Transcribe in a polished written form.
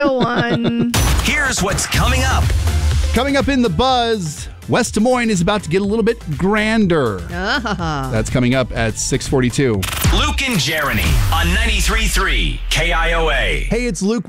One. Here's what's coming up. Coming up in the buzz, West Des Moines is about to get a little bit grander. That's coming up at 6:42. Luke and Jeremy on 93.3 KIOA. Hey, it's Luke.